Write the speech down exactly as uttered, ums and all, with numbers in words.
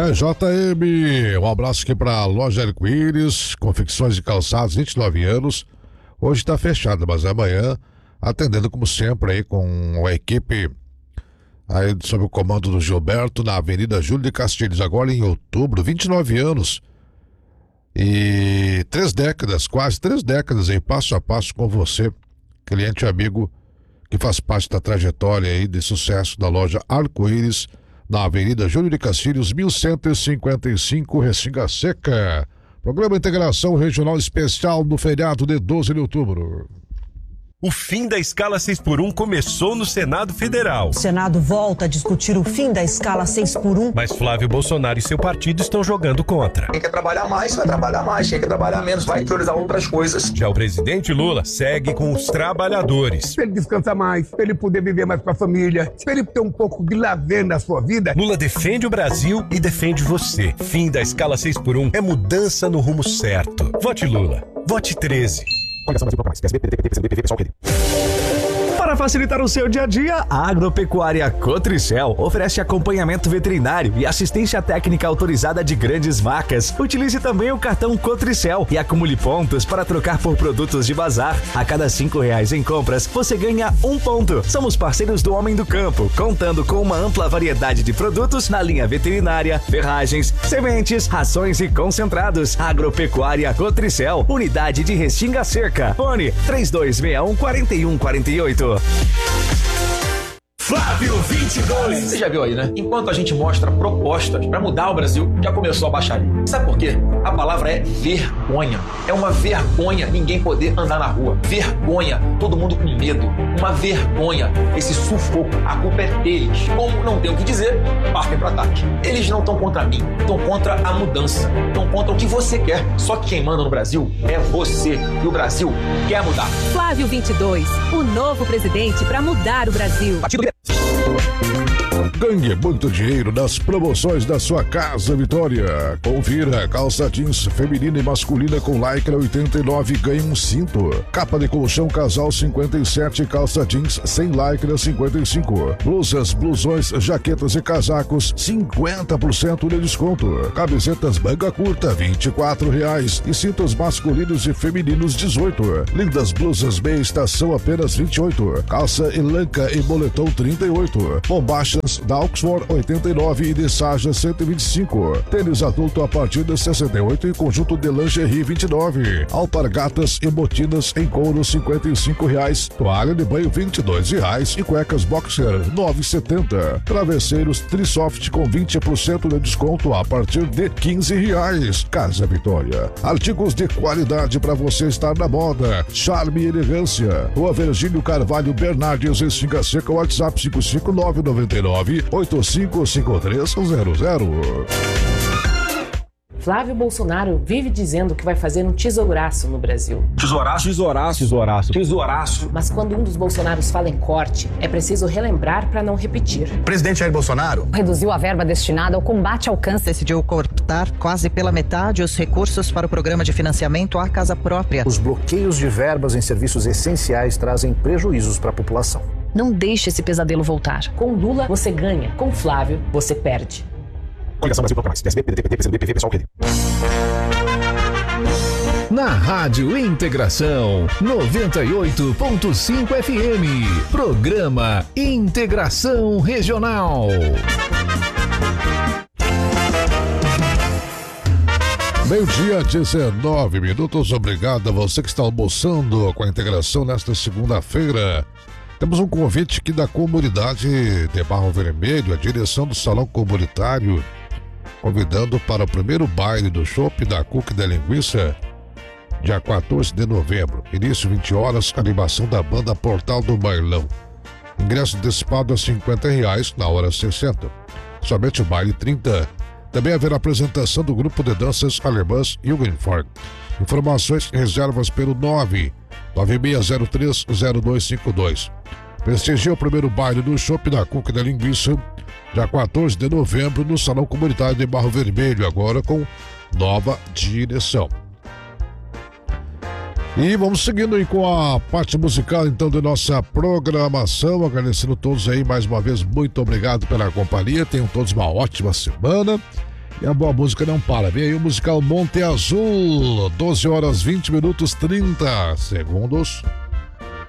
É, J M, um abraço aqui pra loja Arco-Íris, confecções de calçados, vinte e nove anos. Hoje tá fechado, mas amanhã, atendendo como sempre aí com a equipe aí sob o comando do Gilberto, na Avenida Júlio de Castilhos, agora em outubro, vinte e nove anos. E três décadas, quase três décadas aí, passo a passo com você, cliente amigo que faz parte da trajetória aí de sucesso da loja Arco-Íris, na Avenida Júlio de Castilhos, mil cento e cinquenta e cinco, Restinga Seca. Programa Integração Regional Especial no feriado de doze de outubro. O fim da escala seis por um começou no Senado Federal. O Senado volta a discutir o fim da escala seis por um. Mas Flávio Bolsonaro e seu partido estão jogando contra. Quem quer trabalhar mais, vai trabalhar mais. Quem quer trabalhar menos, vai priorizar outras coisas. Já o presidente Lula segue com os trabalhadores. Pra ele descansar mais, pra ele poder viver mais com a família, pra ele ter um pouco de lazer na sua vida. Lula defende o Brasil e defende você. Fim da escala seis por um é mudança no rumo certo. Vote Lula. Vote treze. Coligação Brasil Proclamais. P S B, P D T, P T, P C B, P V, P S O L, P D. Para facilitar o seu dia a dia, a Agropecuária Cotricel oferece acompanhamento veterinário e assistência técnica autorizada de grandes vacas. Utilize também o cartão Cotricel e acumule pontos para trocar por produtos de bazar. A cada cinco reais em compras, você ganha um ponto. Somos parceiros do Homem do Campo, contando com uma ampla variedade de produtos na linha veterinária, ferragens, sementes, rações e concentrados. Agropecuária Cotricel, unidade de Restinga Seca. Fone três dois seis um, quatro um quatro oito. Flávio vinte e dois. Você já viu aí, né? Enquanto a gente mostra propostas para mudar o Brasil, já começou a baixaria. Sabe por quê? A palavra é vergonha. É uma vergonha ninguém poder andar na rua. Vergonha, todo mundo com medo. Uma vergonha, esse sufoco. A culpa é deles. Como não tem o que dizer, partem para ataque. Eles não estão contra mim, estão contra a mudança. Estão contra o que você quer. Só que quem manda no Brasil é você. E o Brasil quer mudar. Flávio vinte e dois, o novo presidente para mudar o Brasil. Partido Ganhe muito dinheiro nas promoções da sua Casa Vitória. Confira: calça jeans feminina e masculina com lycra oitenta e nove, ganha um cinto. Capa de colchão casal cinquenta e sete, calça jeans sem lycra cinquenta e cinco. Blusas, blusões, jaquetas e casacos cinquenta por cento de desconto. Camisetas manga curta vinte e quatro reais e cintos masculinos e femininos dezoito. Lindas blusas meia estação apenas vinte e oito. Calça elanca e moletom trinta e oito. Bombachas da Oxford oitenta e nove e de Saja cento e vinte e cinco. Tênis adulto a partir de sessenta e oito e conjunto de lingerie vinte e nove. Alpargatas e botinas em couro cinquenta e cinco reais. Toalha de banho vinte e dois reais e cuecas boxer nove e setenta. Travesseiros Trisoft com vinte por cento de desconto a partir de quinze reais. Casa Vitória. Artigos de qualidade para você estar na moda. Charme e elegância. Rua Virgínio Carvalho Bernardes, Restinga Seca, WhatsApp cinco cinco nove nove nove oito cinco cinco três zero zero. Flávio Bolsonaro vive dizendo que vai fazer um tesouraço no Brasil. Tesouraço? Tesouraço. Tesouraço. Tesouraço. Mas quando um dos Bolsonaros fala em corte, é preciso relembrar para não repetir. Presidente Jair Bolsonaro reduziu a verba destinada ao combate ao câncer. Decidiu cortar quase pela metade os recursos para o programa de financiamento à casa própria. Os bloqueios de verbas em serviços essenciais trazem prejuízos para a população. Não deixe esse pesadelo voltar. Com Lula, você ganha. Com Flávio, você perde. Coligação Brasil Proclamais. P S B, P D T, P T, P C B, P V, P S O L, P D. Na Rádio Integração noventa e oito ponto cinco F M. Programa Integração Regional. Meio-dia, dezenove minutos. Obrigado a você que está almoçando com a integração nesta segunda-feira. Temos um convite aqui da comunidade de Barro Vermelho, a direção do Salão Comunitário, convidando para o primeiro baile do Chopp da Cuca da Linguiça, dia quatorze de novembro. Início vinte horas, animação da banda Portal do Bailão. Ingresso antecipado a cinquenta reais, na hora sessenta. Somente o baile trinta. Também haverá apresentação do grupo de danças alemãs Jugendform. Informações e reservas pelo nove nove seis zero três zero dois cinco dois. Prestigia o primeiro baile do Chopp da Cuca da Linguiça, dia quatorze de novembro, no Salão Comunitário de Barro Vermelho, agora com nova direção. E vamos seguindo aí com a parte musical, então, de nossa programação, agradecendo todos aí mais uma vez, muito obrigado pela companhia, tenham todos uma ótima semana E a boa música não para. Vem aí o musical Monte Azul, doze horas vinte minutos trinta segundos.